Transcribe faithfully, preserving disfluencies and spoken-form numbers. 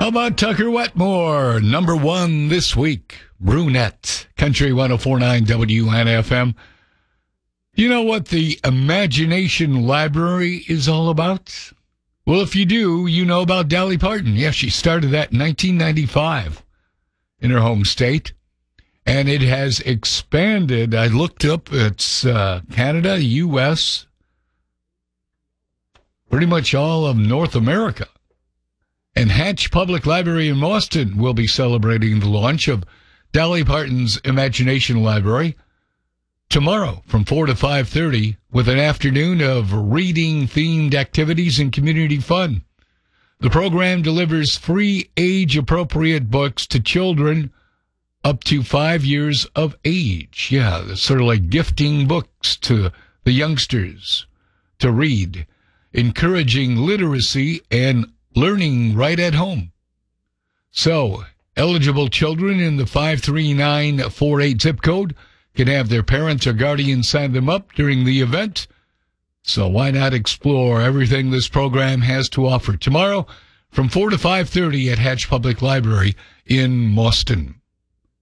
How about Tucker Wetmore, number one this week? Brunette, Country one oh four point nine W N F M. You know what the Imagination Library is all about? Well, if you do, you know about Dolly Parton. Yeah, she started that in nineteen ninety-five in her home state. And it has expanded. I looked up, it's uh, Canada, U S, pretty much all of North America. And Hatch Public Library in Boston will be celebrating the launch of Dolly Parton's Imagination Library tomorrow from four to five thirty with an afternoon of reading-themed activities and community fun. The program delivers free age-appropriate books to children up to five years of age. Yeah, it's sort of like gifting books to the youngsters to read, encouraging literacy and learning right at home. So, eligible children in the five three nine four eight zip code can have their parents or guardians sign them up during the event. So why not explore everything this program has to offer tomorrow from four to five thirty at Hatch Public Library in Boston.